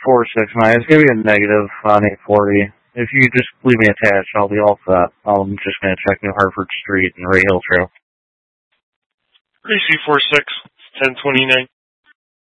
469. It's going to be a negative on 840. If you just leave me attached, I'll be all set. I'm just going to check New Hartford Street and Ray Hill Trail. Gracie 46, 1029.